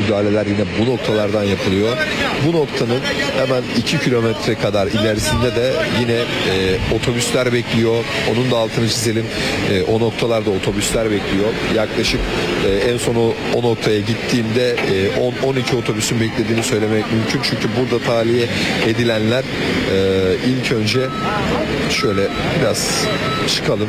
müdahaleler yine bu noktalardan yapılıyor. Bu noktanın hemen 2 kilometre kadar ilerisinde de yine otobüsler bekliyor. Onun da altını çizelim. O noktalarda otobüsler bekliyor. Yaklaşık en son o noktaya gittiğimde 10-12 otobüsün beklediğini söylemek mümkün. Çünkü burada tahliye edilenler ilk önce şöyle biraz çıkalım.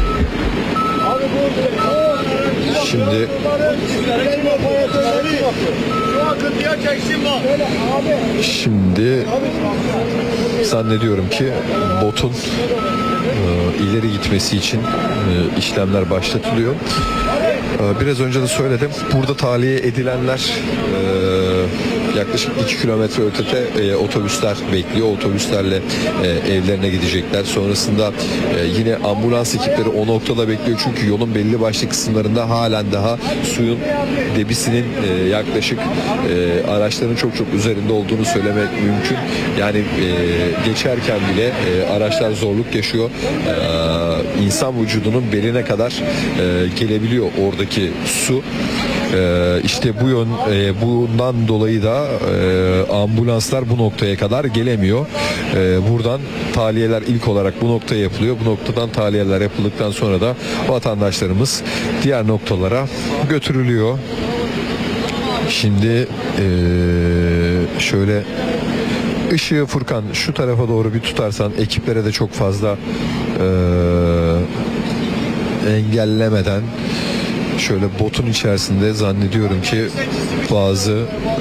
Şimdi zannediyorum ki botun ileri gitmesi için işlemler başlatılıyor. Biraz önce de söyledim. Burada tahliye edilenler yaklaşık 2 kilometre ötede otobüsler bekliyor. Otobüslerle evlerine gidecekler. Sonrasında yine ambulans ekipleri o noktada bekliyor. Çünkü yolun belli başlı kısımlarında halen daha suyun debisinin yaklaşık araçların çok üzerinde olduğunu söylemek mümkün. Yani geçerken bile araçlar zorluk yaşıyor. İnsan vücudunun beline kadar gelebiliyor oradaki su. İşte bundan dolayı da ambulanslar bu noktaya kadar gelemiyor. Buradan tahliyeler ilk olarak bu noktaya yapılıyor. Bu noktadan tahliyeler yapıldıktan sonra da vatandaşlarımız diğer noktalara götürülüyor. Şimdi şöyle ışığı Furkan şu tarafa doğru bir tutarsan, ekiplere de çok fazla engellemeden. Şöyle botun içerisinde zannediyorum ki bazı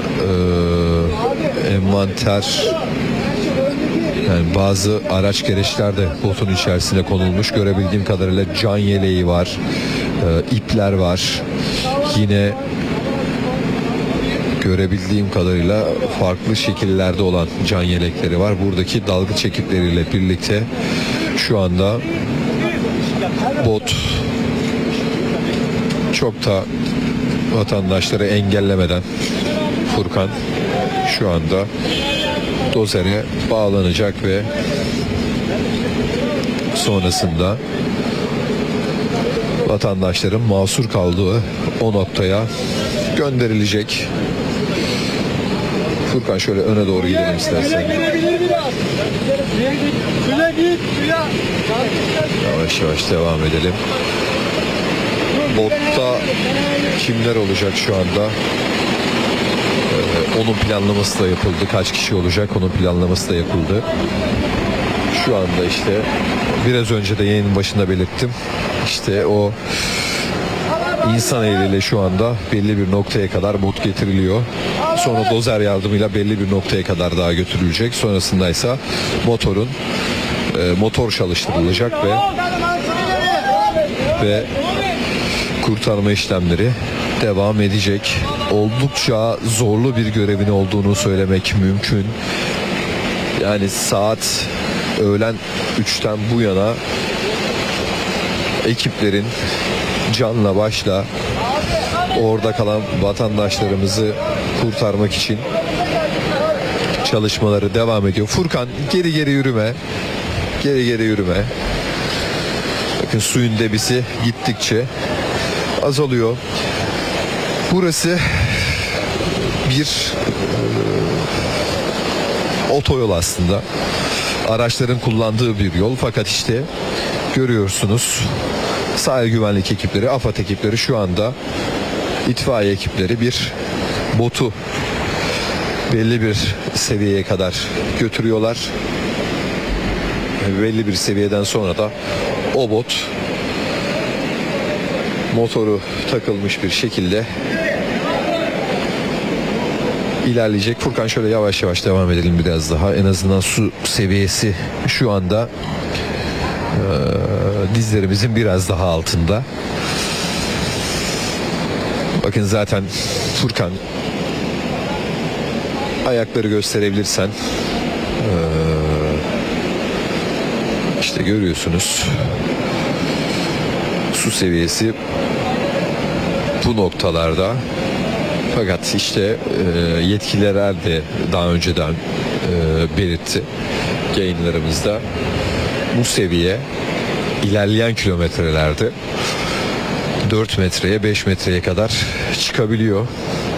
envanter, yani bazı araç gereçler de botun içerisine konulmuş. Görebildiğim kadarıyla can yeleği var, ipler var. Yine görebildiğim kadarıyla farklı şekillerde olan can yelekleri var. Buradaki dalgıç ekipleriyle birlikte şu anda bot çok da vatandaşları engellemeden Furkan şu anda dozere bağlanacak ve sonrasında vatandaşların mahsur kaldığı o noktaya gönderilecek. Furkan şöyle öne doğru gidelim istersen. Yavaş yavaş devam edelim. Botta kimler olacak şu anda? Onun planlaması da yapıldı. Kaç kişi olacak? Onun planlaması da yapıldı. Şu anda işte biraz önce de yayının başında belirttim. İşte o insan eliyle şu anda belli bir noktaya kadar bot getiriliyor. Sonra dozer yardımıyla belli bir noktaya kadar daha götürülecek. Sonrasında ise motor çalıştırılacak ve kurtarma işlemleri devam edecek. Oldukça zorlu bir görevin olduğunu söylemek mümkün. Yani saat öğlen 3'ten bu yana ekiplerin canla başla orada kalan vatandaşlarımızı kurtarmak için çalışmaları devam ediyor. Furkan geri yürüme. Geri yürüme. Bakın suyun debisi gittikçe azalıyor. Burası bir otoyol aslında. Araçların kullandığı bir yol. Fakat işte görüyorsunuz sahil güvenlik ekipleri, AFAD ekipleri şu anda itfaiye ekipleri bir botu belli bir seviyeye kadar götürüyorlar. Belli bir seviyeden sonra da o bot motoru takılmış bir şekilde ilerleyecek. Furkan şöyle yavaş yavaş devam edelim biraz daha. En azından su seviyesi şu anda dizlerimizin biraz daha altında. Bakın zaten Furkan ayakları gösterebilirsen işte görüyorsunuz su seviyesi bu noktalarda. Fakat işte yetkililer de daha önceden belirtti yayınlarımızda, bu seviye ilerleyen kilometrelerde 4 metreye 5 metreye kadar çıkabiliyor.